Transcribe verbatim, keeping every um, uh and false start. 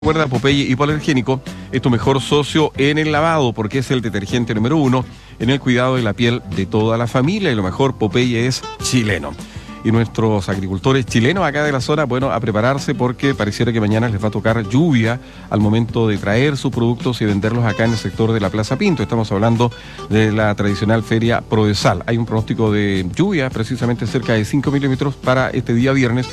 Recuerda, Popeye hipoalergénico es tu mejor socio en el lavado porque es el detergente número uno en el cuidado de la piel de toda la familia y lo mejor, Popeye es chileno. Y nuestros agricultores chilenos acá de la zona, bueno, a prepararse porque pareciera que mañana les va a tocar lluvia al momento de traer sus productos y venderlos acá en el sector de la Plaza Pinto. Estamos hablando de la tradicional feria Prodesal. Hay un pronóstico de lluvia precisamente cerca de cinco milímetros para este día viernes.